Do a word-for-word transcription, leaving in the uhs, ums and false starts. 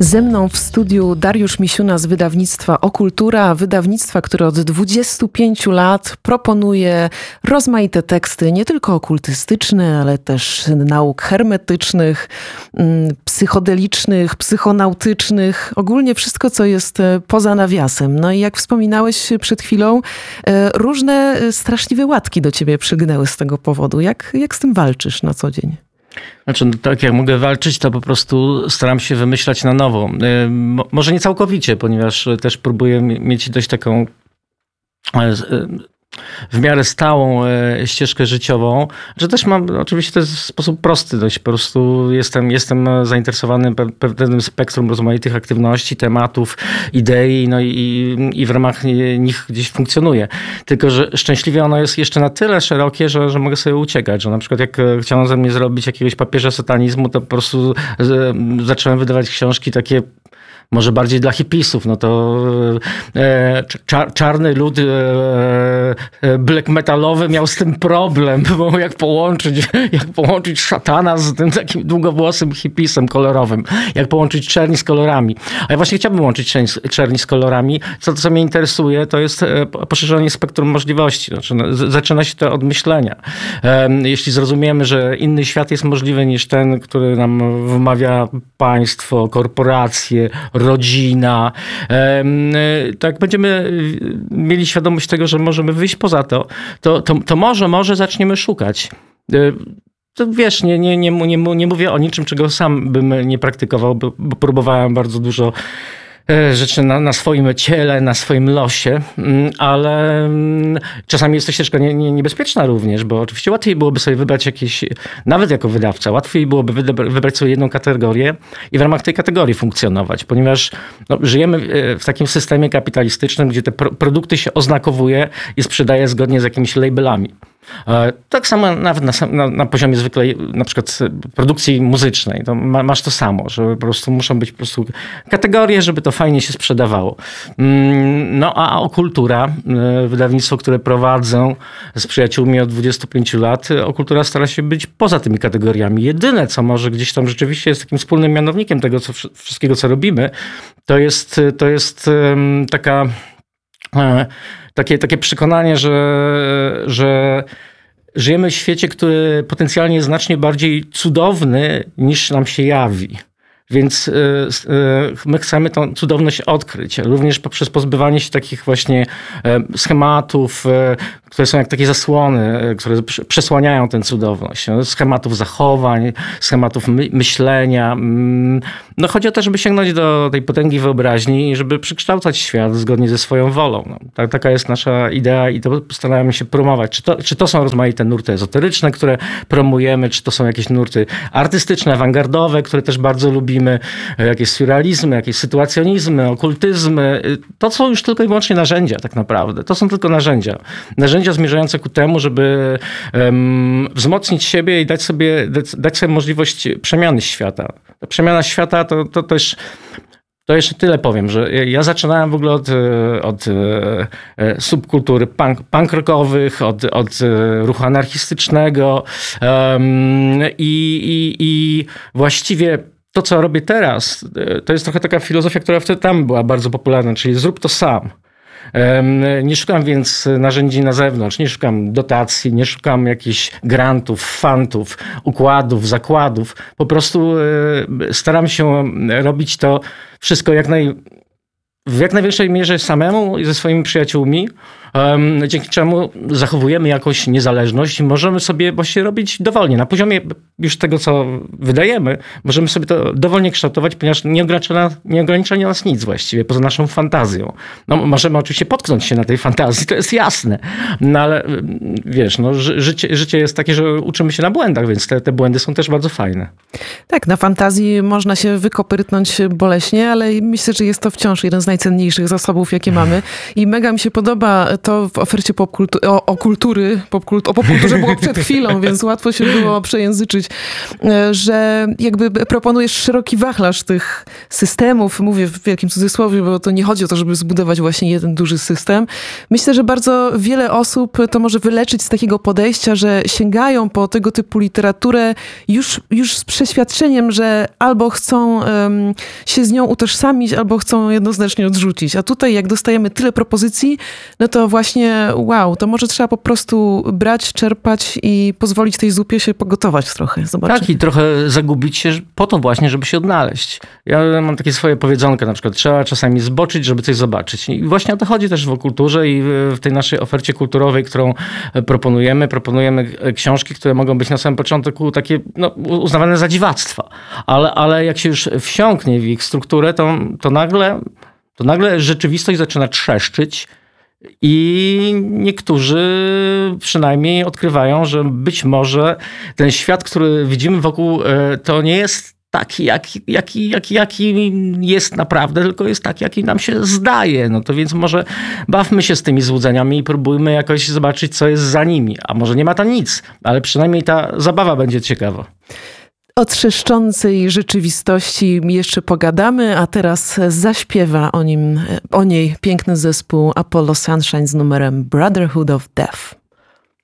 Ze mną w studiu Dariusz Misiuna z wydawnictwa Okultura, wydawnictwa, które od dwudziestu pięciu lat proponuje rozmaite teksty, nie tylko okultystyczne, ale też nauk hermetycznych, psychodelicznych, psychonautycznych, ogólnie wszystko, co jest poza nawiasem. No i jak wspominałeś przed chwilą, różne straszliwe łatki do ciebie przygnęły z tego powodu. Jak, jak z tym walczysz na co dzień? Znaczy, no tak jak mogę walczyć, to po prostu staram się wymyślać na nowo. Może nie całkowicie, ponieważ też próbuję mieć dość taką w miarę stałą ścieżkę życiową, że też mam, oczywiście to jest w sposób prosty dość, po prostu jestem, jestem zainteresowany pewnym spektrum rozmaitych aktywności, tematów, idei, no i, i w ramach nich gdzieś funkcjonuję. Tylko, że szczęśliwie ono jest jeszcze na tyle szerokie, że, że mogę sobie uciekać, że na przykład jak chciano ze mnie zrobić jakiegoś papieża satanizmu, to po prostu zacząłem wydawać książki takie może bardziej dla hipisów, no to e, czar, czarny lud e, black metalowy miał z tym problem, bo jak połączyć, jak połączyć szatana z tym takim długowłosym hipisem kolorowym, jak połączyć czerni z kolorami. A ja właśnie chciałbym łączyć czerni, czerni z kolorami. Co, co mnie interesuje, to jest poszerzenie spektrum możliwości. Znaczy, zaczyna się to od myślenia. E, jeśli zrozumiemy, że inny świat jest możliwy niż ten, który nam wmawia państwo, korporacje, rodzina. Tak będziemy mieli świadomość tego, że możemy wyjść poza to, to, to, to może, może zaczniemy szukać. To wiesz, nie, nie, nie, nie, nie mówię o niczym, czego sam bym nie praktykował, bo, bo próbowałem bardzo dużo rzeczy na, na swoim ciele, na swoim losie, ale czasami jest to ścieżka nie, nie, niebezpieczna również, bo oczywiście łatwiej byłoby sobie wybrać jakieś, nawet jako wydawca, łatwiej byłoby wybrać sobie jedną kategorię i w ramach tej kategorii funkcjonować, ponieważ no, żyjemy w takim systemie kapitalistycznym, gdzie te pro, produkty się oznakowuje i sprzedaje zgodnie z jakimiś labelami. Tak samo nawet na, na, na poziomie zwykłej na przykład produkcji muzycznej. To ma, masz to samo, że po prostu muszą być po prostu kategorie, żeby to fajnie się sprzedawało. No a Okultura, wydawnictwo, które prowadzę z przyjaciółmi od dwudziestu pięciu lat, Okultura stara się być poza tymi kategoriami. Jedyne, co może gdzieś tam rzeczywiście jest takim wspólnym mianownikiem tego co, wszystkiego, co robimy, to jest, to jest taka... Takie, takie przekonanie, że, że żyjemy w świecie, który potencjalnie jest znacznie bardziej cudowny niż nam się jawi. Więc my chcemy tą cudowność odkryć, również poprzez pozbywanie się takich właśnie schematów, które są jak takie zasłony, które przesłaniają tę cudowność. Schematów zachowań, schematów my- myślenia. No chodzi o to, żeby sięgnąć do tej potęgi wyobraźni i żeby przekształcać świat zgodnie ze swoją wolą. No, tak, taka jest nasza idea i to staramy się promować. Czy to, czy to są rozmaite nurty ezoteryczne, które promujemy, czy to są jakieś nurty artystyczne, awangardowe, które też bardzo lubimy, jakieś surrealizmy, jakieś sytuacjonizmy, okultyzmy. To są już tylko i wyłącznie narzędzia tak naprawdę. To są tylko narzędzia. Narzędzia zmierzające ku temu, żeby um, wzmocnić siebie i dać sobie, dać, dać sobie możliwość przemiany świata. Ta przemiana świata to, to też... To jeszcze tyle powiem, że ja zaczynałem w ogóle od, od subkultury punk, punk rockowych, od, od ruchu anarchistycznego um, i, i, i właściwie to, co robię teraz, to jest trochę taka filozofia, która wtedy tam była bardzo popularna, czyli zrób to sam. Nie szukam więc narzędzi na zewnątrz, nie szukam dotacji, nie szukam jakichś grantów, fantów, układów, zakładów. Po prostu staram się robić to wszystko jak naj, w jak największej mierze samemu i ze swoimi przyjaciółmi, um, dzięki czemu zachowujemy jakąś niezależność i możemy sobie właśnie robić dowolnie. Na poziomie już tego, co wydajemy, możemy sobie to dowolnie kształtować, ponieważ nie ogranicza, nie ogranicza nas nic właściwie, poza naszą fantazją. No, możemy oczywiście potknąć się na tej fantazji, to jest jasne, no ale wiesz, no, ży, życie, życie jest takie, że uczymy się na błędach, więc te, te błędy są też bardzo fajne. Tak, na fantazji można się wykopyrtnąć boleśnie, ale myślę, że jest to wciąż jeden z najcenniejszych najcenniejszych zasobów, jakie mamy. I mega mi się podoba to w ofercie popkultu- o, o kultury, popkult- o popkulturze było przed chwilą, więc łatwo się było przejęzyczyć, że jakby proponujesz szeroki wachlarz tych systemów, mówię w wielkim cudzysłowie, bo to nie chodzi o to, żeby zbudować właśnie jeden duży system. Myślę, że bardzo wiele osób to może wyleczyć z takiego podejścia, że sięgają po tego typu literaturę już, już z przeświadczeniem, że albo chcą um, się z nią utożsamić, albo chcą jednoznacznie odrzucić. A tutaj jak dostajemy tyle propozycji, no to właśnie wow, to może trzeba po prostu brać, czerpać i pozwolić tej zupie się pogotować trochę. Zobaczyć. Tak, i trochę zagubić się po to właśnie, żeby się odnaleźć. Ja mam takie swoje powiedzonko, na przykład trzeba czasami zboczyć, żeby coś zobaczyć. I właśnie o to chodzi też w kulturze i w tej naszej ofercie kulturowej, którą proponujemy. Proponujemy książki, które mogą być na samym początku takie no, uznawane za dziwactwa. Ale, ale jak się już wsiąknie w ich strukturę, to, to, nagle, to nagle rzeczywistość zaczyna trzeszczyć. I niektórzy przynajmniej odkrywają, że być może ten świat, który widzimy wokół, to nie jest taki, jaki, jaki, jaki, jaki jest naprawdę, tylko jest taki, jaki nam się zdaje. No to więc może bawmy się z tymi złudzeniami i próbujmy jakoś zobaczyć, co jest za nimi. A może nie ma tam nic, ale przynajmniej ta zabawa będzie ciekawa. O trzeszczącej rzeczywistości jeszcze pogadamy, a teraz zaśpiewa o nim, o niej piękny zespół Apollo Sunshine z numerem Brotherhood of Death.